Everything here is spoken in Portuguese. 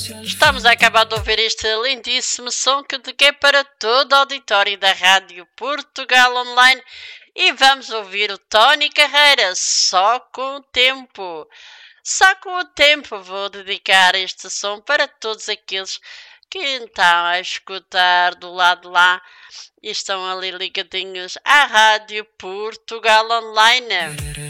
Estamos a acabar de ouvir este lindíssimo som que toquei para todo o auditório da Rádio Portugal Online e vamos ouvir o Tony Carreira, Só com o Tempo. Só com o tempo vou dedicar este som para todos aqueles que estão a escutar do lado de lá e estão ali ligadinhos à Rádio Portugal Online.